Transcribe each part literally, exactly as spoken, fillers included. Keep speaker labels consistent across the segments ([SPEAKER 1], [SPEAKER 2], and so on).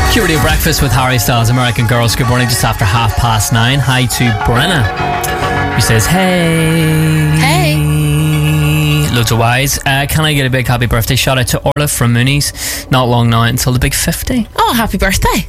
[SPEAKER 1] Q Radio Breakfast with Harry Styles, American Girls. Good morning, just after half past nine. Hi to Brenna, who says, hey.
[SPEAKER 2] Hey.
[SPEAKER 1] Loads of wise. Uh, can I get a big happy birthday shout out to Orla from Mooney's? Not long now until the big fifty.
[SPEAKER 2] Oh, happy birthday.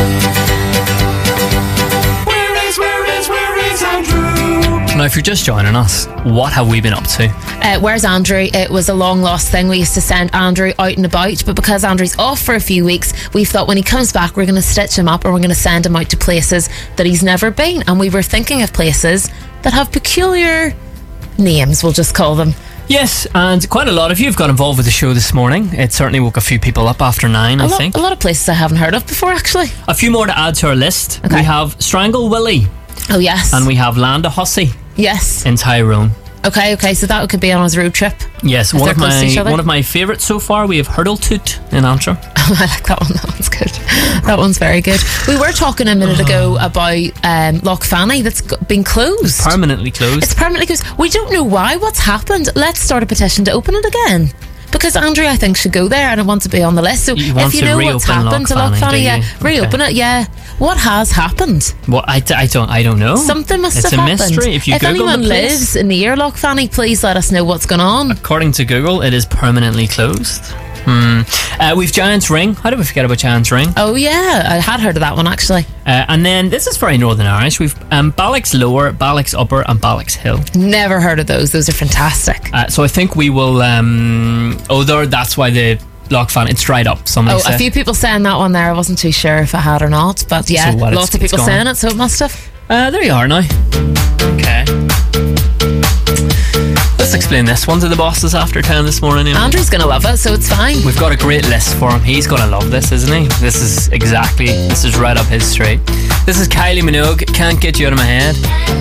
[SPEAKER 3] Where is, where is, where is Andrew?
[SPEAKER 1] Now, if you're just joining us, what have we been up to?
[SPEAKER 2] Uh, where's Andrew? It was a long lost thing. We used to send Andrew out and about, but because Andrew's off for a few weeks, we thought when he comes back we're going to stitch him up and we're going to send him out to places that he's never been. And we were thinking of places that have peculiar names, we'll just call them.
[SPEAKER 1] Yes, and quite a lot of you have got involved with the show this morning. It certainly woke a few people up after nine,
[SPEAKER 2] A
[SPEAKER 1] I
[SPEAKER 2] lot,
[SPEAKER 1] think.
[SPEAKER 2] a lot of places I haven't heard of before, actually.
[SPEAKER 1] A few more to add to our list.
[SPEAKER 2] Okay.
[SPEAKER 1] We have Strangle Willie
[SPEAKER 2] Oh, yes.
[SPEAKER 1] and we have Land of Hussey
[SPEAKER 2] Yes.
[SPEAKER 1] in Tyrone.
[SPEAKER 2] Okay, okay, so that could be on his road trip.
[SPEAKER 1] Yes,
[SPEAKER 2] If
[SPEAKER 1] one
[SPEAKER 2] they're
[SPEAKER 1] of
[SPEAKER 2] close to each
[SPEAKER 1] my
[SPEAKER 2] other.
[SPEAKER 1] one of my favourites so far. We have Hurdletoot in Antrim.
[SPEAKER 2] I like that one. That one's good. That one's very good. We were talking a minute ago about um, Loch Fanny that's g- been closed.
[SPEAKER 1] Permanently closed.
[SPEAKER 2] It's permanently closed. We don't know why. What's happened? Let's start a petition to open it again. Because Andrew, I think, should go there and I want to be on the list. So
[SPEAKER 1] You want
[SPEAKER 2] if you
[SPEAKER 1] to
[SPEAKER 2] know what's
[SPEAKER 1] reopen
[SPEAKER 2] happened to
[SPEAKER 1] Loch
[SPEAKER 2] Loch
[SPEAKER 1] Fanny,
[SPEAKER 2] Fanny,
[SPEAKER 1] do
[SPEAKER 2] yeah,
[SPEAKER 1] you?
[SPEAKER 2] reopen
[SPEAKER 1] Okay.
[SPEAKER 2] it, yeah. What has happened?
[SPEAKER 1] Well, I, d- I don't I don't know.
[SPEAKER 2] Something must
[SPEAKER 1] it's
[SPEAKER 2] have
[SPEAKER 1] a
[SPEAKER 2] happened.
[SPEAKER 1] mystery. If you
[SPEAKER 2] if
[SPEAKER 1] Google
[SPEAKER 2] anyone
[SPEAKER 1] the place,
[SPEAKER 2] lives near Loch Fanny, please let us know what's going on.
[SPEAKER 1] according to Google, it is permanently closed. Hmm. Uh, we've Giant's Ring. How did we forget about Giant's Ring?
[SPEAKER 2] Oh yeah, I had heard of that one actually.
[SPEAKER 1] Uh, and then this is very Northern Irish. We've um, Ballock's Lower, Ballock's Upper, and Ballock's Hill.
[SPEAKER 2] Never heard of those. Those are fantastic.
[SPEAKER 1] Uh, so I think we will. Um, oh, there. That's why the Loch Fanny. It's dried up. Somebody
[SPEAKER 2] Oh,
[SPEAKER 1] said.
[SPEAKER 2] a few people saying that one there. I wasn't too sure if I had or not, but yeah,
[SPEAKER 1] So what,
[SPEAKER 2] lots
[SPEAKER 1] it's-
[SPEAKER 2] of people
[SPEAKER 1] it's
[SPEAKER 2] saying
[SPEAKER 1] gone?
[SPEAKER 2] it, so it must have.
[SPEAKER 1] Uh, there you are now. Okay. Let's explain this one to the bosses after ten this morning. Anyway.
[SPEAKER 2] Andrew's gonna love it, so it's fine.
[SPEAKER 1] We've got a great list for him. He's going to love this, isn't he? This is exactly, this is right up his street. This is Kylie Minogue, Can't Get You Out of My Head.